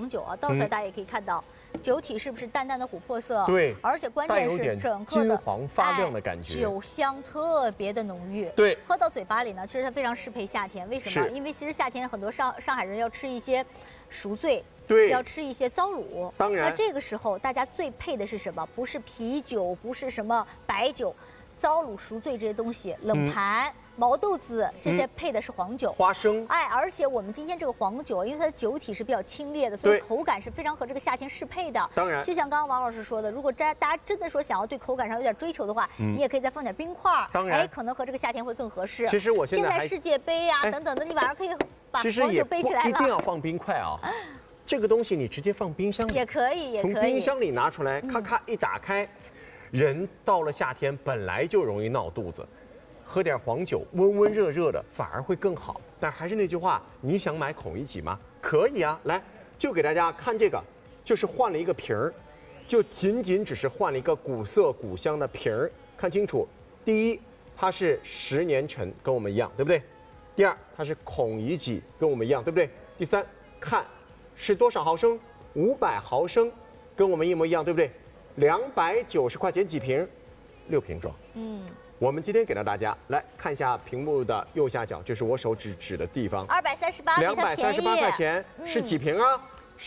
黄酒啊，倒出来大家也可以看到，酒体是不是淡淡的琥珀色？ 对， 而且关键是整个的金黄发亮的感觉， 酒香特别的浓郁。 对， 喝到嘴巴里呢，其实它非常适配夏天。为什么？因为其实夏天很多上海人要吃一些赎罪。 对， 要吃一些糟卤。 当然， 那这个时候大家最配的是什么？不是啤酒，不是什么白酒，糟卤赎罪这些东西，冷盘、毛豆子这些配的是黄酒、 花生。 哎，而且我们今天这个黄酒，因为它的酒体是比较清冽的，所以口感是非常和这个夏天适配的。 当然， 就像刚刚王老师说的，如果大家真的说想要对口感上有点追求的话，你也可以再放点冰块。 当然， 哎，可能和这个夏天会更合适。 其实我现在世界杯啊等等的，你晚上可以把黄酒背起来了。 一定要放冰块啊。这个东西你直接放冰箱里也可以， 从冰箱里拿出来，咔咔一打开，人到了夏天本来就容易闹肚子，喝点黄酒温温热热的反而会更好。但还是那句话，你想买孔乙己吗？可以啊，来就给大家看这个，就是换了一个瓶儿，就仅只是换了一个古色古香的瓶儿。看清楚，第一，它是10年陈，跟我们一样，对不对？第二，它是孔乙己，跟我们一样，对不对？第三，看。是多少毫升？500毫升，跟我们一模一样，对不对？290块钱几瓶？6瓶装。我们今天给到大家来看一下屏幕的右下角，就是我手指的地方。238块钱是几瓶啊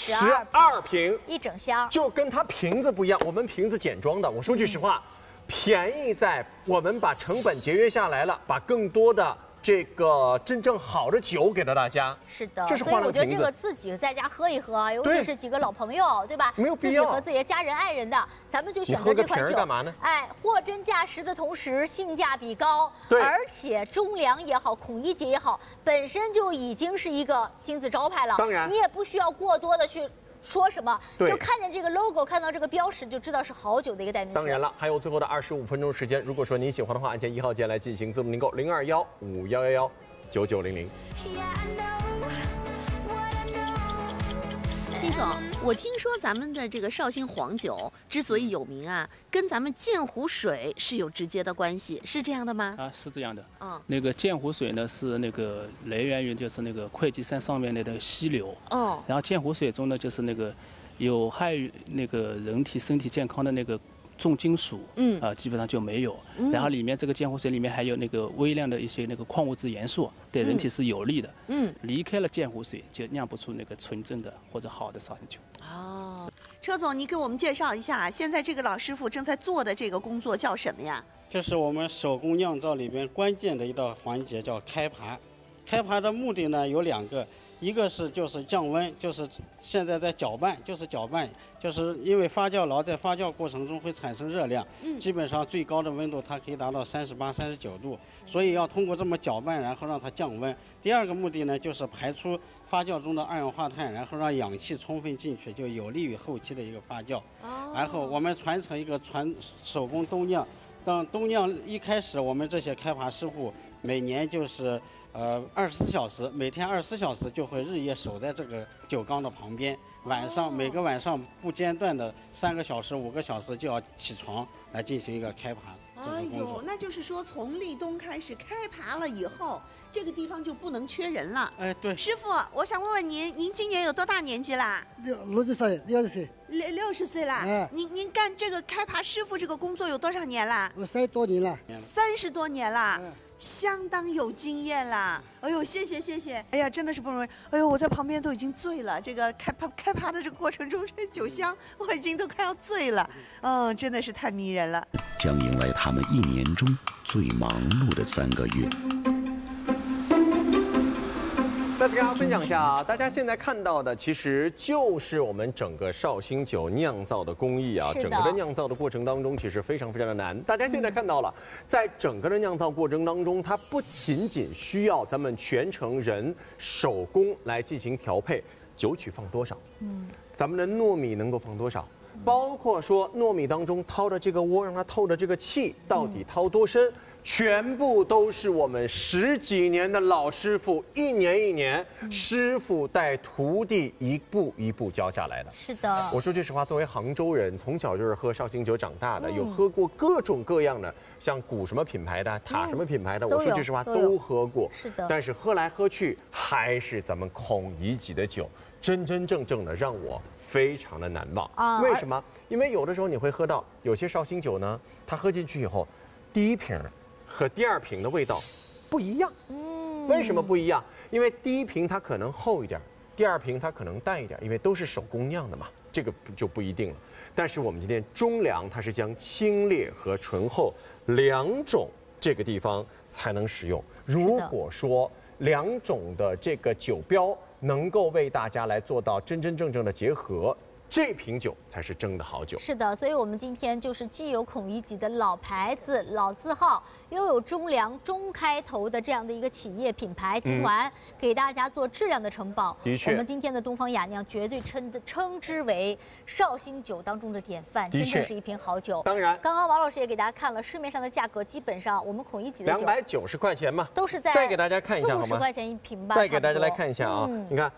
？12瓶， 一整箱。 就跟它瓶子不一样，我们瓶子简装的。我说句实话，便宜在我们把成本节约下来了，把更多的。这个真正好的酒给到大家， 是的， 这是所以我觉得这个自己在家喝一喝，尤其是几个老朋友，对吧？ 没有必要。 自己和自己的家人、爱人的，咱们就选择这款酒。 干嘛呢？ 哎，货真价实的同时，性价比高， 对， 而且中粮也好，孔乙己也好，本身就已经是一个金字招牌了。 当然， 你也不需要过多的去。说什么？ 对， 就看见这个 logo， 看到这个标识，就知道是好酒的一个代名词。 当然了，还有最后的25分钟时间，如果说您喜欢的话，按键1号键来进行字幕订购，0215119900。 金总，我听说咱们的这个绍兴黄酒之所以有名啊，跟咱们鉴湖水是有直接的关系，是这样的吗？ 啊，是这样的。那个鉴湖水呢，是那个来源于就是那个会稽山上面的那个溪流。然后鉴湖水中呢，就是那个有害于那个人体身体健康的那个重金属，基本上就没有。然后里面这个鉴湖水里面还有那个微量的一些那个矿物质元素，对人体是有利的。离开了鉴湖水，就酿不出那个纯正的或者好的绍兴酒。 车总，你给我们介绍一下，现在这个老师傅正在做的这个工作叫什么呀？ 这是我们手工酿造里边关键的一道环节，叫开盘。开盘的目的呢有2个。一个是就是降温，就是现在在搅拌，就是因为发酵炉在发酵过程中会产生热量，基本上最高的温度它可以达到38、39度，所以要通过这么搅拌，然后让它降温。第二个目的呢，就是排出发酵中的二氧化碳，然后让氧气充分进去，就有利于后期的一个发酵。然后我们传承一个手工冬酿，当冬酿一开始，我们这些开盘师傅每年就是24小时，每天24小时就会日夜守在这个酒缸的旁边，每个晚上不间断的3个小时、5个小时就要起床来进行一个开盘这个工作。 那就是说从立冬开始开盘了以后，这个地方就不能缺人了。 哎，对。 师傅，我想问问您今年有多大年纪啦 ？60岁，60岁。 60岁啦。您干这个开盘师傅这个工作有多少年啦？ 我30多年了。 30多年啦。相当有经验啦！哎呦，谢谢！哎呀，真的是不容易！哎呦，我在旁边都已经醉了。这个开趴的这个过程中，这酒香我已经都快要醉了。真的是太迷人了。 将迎来他们1年中最忙碌的3个月。 再次跟大家分享一下啊，大家现在看到的其实就是我们整个绍兴酒酿造的工艺啊。整个的酿造的过程当中，其实非常的难。大家现在看到了，在整个的酿造过程当中，它不仅仅需要咱们全程人手工来进行调配，酒曲放多少，咱们的糯米能够放多少，包括说糯米当中掏的这个窝，让它透的这个气到底掏多深。全部都是我们10几年的老师傅，一年师傅带徒弟一步一步教下来的。 是的， 我说句实话，作为杭州人，从小就是喝绍兴酒长大的，有喝过各种各样的，像古什么品牌的、塔什么品牌的，我说句实话都喝过。 是的， 但是喝来喝去还是咱们孔乙己的酒真真正正的让我非常的难忘啊！为什么？因为有的时候你会喝到有些绍兴酒呢，它喝进去以后，第一瓶和第二瓶的味道不一样。为什么不一样？因为第一瓶它可能厚一点，第二瓶它可能淡一点，因为都是手工酿的嘛，这个就不一定了。但是我们今天中粮它是将清冽和醇厚两种这个地方才能使用。如果说两种的这个酒标能够为大家来做到真真正正的结合，这瓶酒才是真的好酒。 是的，所以我们今天就是既有孔乙己的老牌子、老字号，又有中粮中开头的这样的一个企业品牌集团，给大家做质量的承保。 的确， 我们今天的东方雅酿绝对称之为绍兴酒当中的典范，真正是一瓶好酒。 当然， 刚刚王老师也给大家看了市面上的价格，基本上我们孔乙己的酒 290块钱嘛， 都是在再给大家看一下好吗？40-50 块钱一瓶吧。 再给大家来看一下啊，你看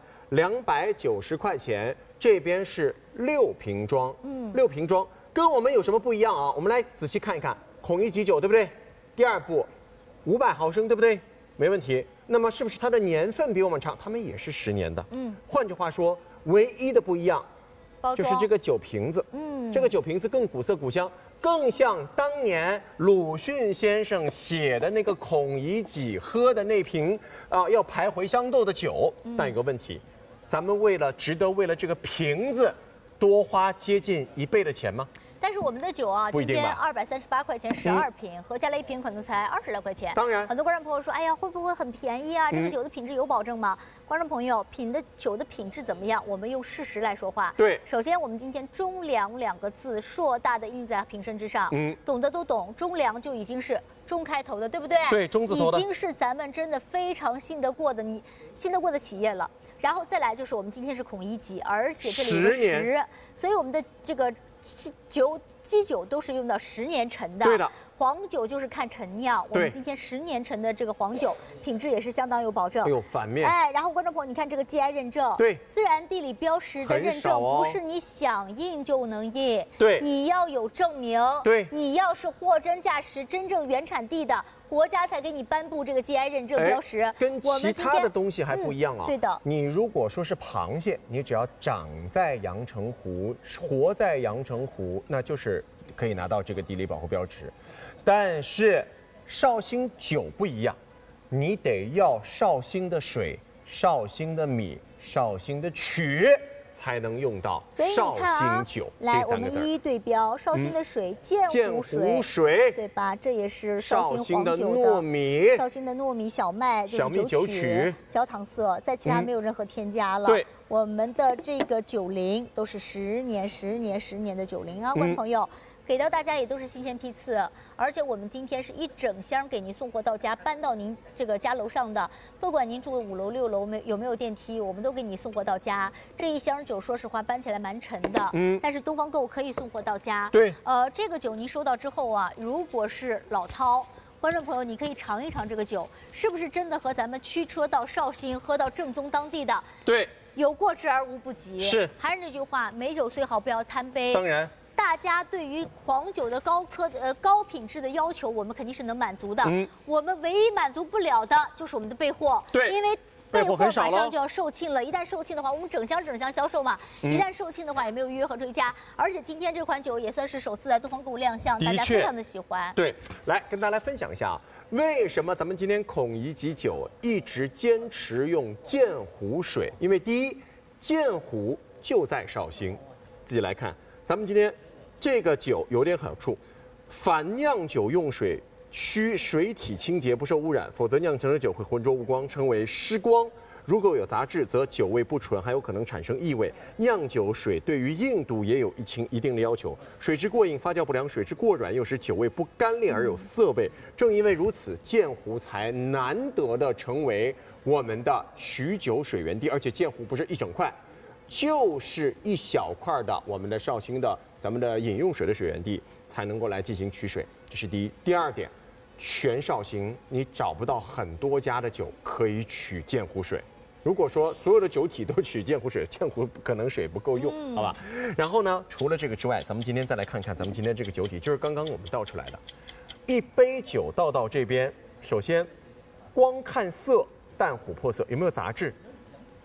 290块钱。这边是6瓶装，6瓶装跟我们有什么不一样啊？我们来仔细看一看，孔乙己酒对不对？第二步，500毫升对不对？没问题。那么是不是它的年份比我们长？他们也是10年的。换句话说，唯一的不一样，就是这个酒瓶子。这个酒瓶子更古色古香，更像当年鲁迅先生写的那个孔乙己喝的那瓶要排茴香豆的酒。但有个问题。咱们为了这个瓶子，多花接近1倍的钱吗？ 但是我们的酒啊，今天238块钱12瓶，合下来一瓶可能才20来块钱。 当然， 很多观众朋友说，哎呀，会不会很便宜啊？这个酒的品质有保证吗？观众朋友，酒的品质怎么样？我们用事实来说话。 对， 首先我们今天中粮2个字硕大的印在瓶身之上，懂的都懂，中粮就已经是中开头的，对不对？ 对，中字头的， 已经是咱们真的非常信得过的企业了。然后再来就是我们今天是孔乙己，而且这里有个10，所以我们的这个基酒都是用到10年陈的。 对的。 黄酒就是看陈酿，我们今天10年陈的这个黄酒品质也是相当有保证。 哎呦，反面。 然后观众朋友，你看这个 GI 认证， 对， 自然地理标识的认证，不是你想印就能印， 对， 你要有证明， 对， 你要是货真价实、真正原产地的，国家才给你颁布这个 GI 认证标识。 跟其他的东西还不一样啊。 对的， 你如果说是螃蟹，你只要长在阳澄湖、活在阳澄湖，那就是可以拿到这个地理保护标志。但是绍兴酒不一样，你得要绍兴的水、绍兴的米、绍兴的曲，才能用到绍兴酒。 来，我们一一对标：绍兴的水，鉴湖水，对吧？这也是绍兴的糯米， 绍兴的糯米小麦， 小米酒曲， 焦糖色，在其他没有任何添加了。 对， 我们的这个酒龄都是10年的酒龄啊，观众朋友。给到大家也都是新鲜批次，而且我们今天是一整箱给您送货到家，搬到您这个家楼上的，不管您住5楼6楼有没有电梯，我们都给你送货到家。这一箱酒说实话搬起来蛮沉的，但是东方购可以送货到家。 对， 这个酒您收到之后啊，如果是老饕观众朋友，你可以尝一尝这个酒，是不是真的和咱们驱车到绍兴喝到正宗当地的？ 对， 有过之而无不及。 是， 还是那句话，美酒虽好，不要贪杯。 当然。 大家对于黄酒的高品质的要求，我们肯定是能满足的。我们唯一满足不了的就是我们的备货。 对， 因为备货马上就要售罄了。一旦售罄的话，我们整箱销售嘛。一旦售罄的话，也没有预约和追加。而且今天这款酒也算是首次在东方购物亮相，大家非常的喜欢。 对，来跟大家来分享一下啊，为什么咱们今天孔乙己酒一直坚持用鉴湖水？因为第一，鉴湖就在绍兴。自己来看，咱们今天。这个酒有点好处，凡酿酒用水需水体清洁不受污染，否则酿成的酒会浑浊无光，称为湿光。如果有杂质，则酒味不纯，还有可能产生异味。酿酒水对于硬度也有一定的要求，水质过硬发酵不良，水质过软又使酒味不干裂而有涩味。正因为如此，鉴湖才难得的成为我们的取酒水源地，而且鉴湖不是一整块，就是一小块的我们的绍兴的。咱们的饮用水的水源地才能够来进行取水，这是第一。第二点，全绍兴你找不到很多家的酒可以取鉴湖水。如果说所有的酒体都取鉴湖水，鉴湖可能水不够用，好吧？然后呢，除了这个之外，咱们今天再来看看咱们今天这个酒体，就是刚刚我们倒出来的，一杯酒倒到这边，首先光看色淡琥珀色，有没有杂质？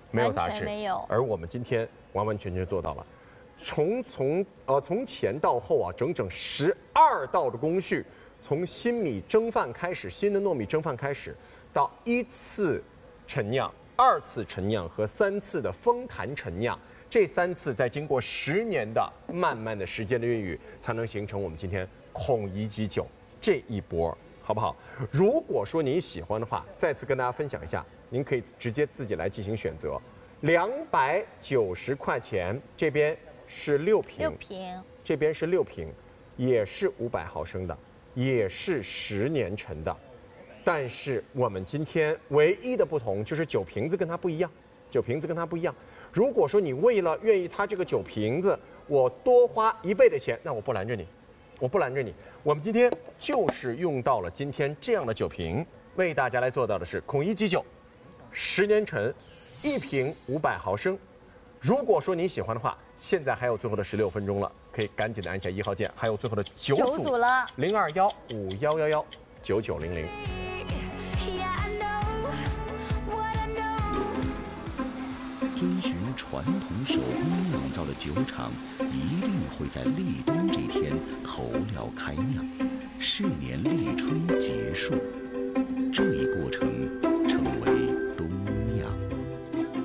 没有杂质， 完全没有。 而我们今天完完全全做到了，从前到后啊，整整12道的工序，从新米蒸饭开始，新的糯米蒸饭开始，到1次陈酿、2次陈酿和3次的封坛陈酿。这3次再经过10年的漫漫的时间的孕育，才能形成我们今天孔乙己酒这一波，好不好？如果说您喜欢的话，再次跟大家分享一下，您可以直接自己来进行选择，290块钱，这边是6瓶，这边是6瓶，也是500毫升的，也是10年陈的，但是我们今天唯一的不同就是酒瓶子跟它不一样，如果说你为了愿意它这个酒瓶子，我多花1倍的钱，那我不拦着你。我们今天就是用到了今天这样的酒瓶，为大家来做到的是孔乙己酒10年陈，1瓶500毫升。如果说您喜欢的话，现在还有最后的16分钟了，可以赶紧的按下1号键，还有最后的9组了，021519900。 遵循传统手工酿造的酒厂，一定会在立冬这天投料开酿，10年立春结束。这一过程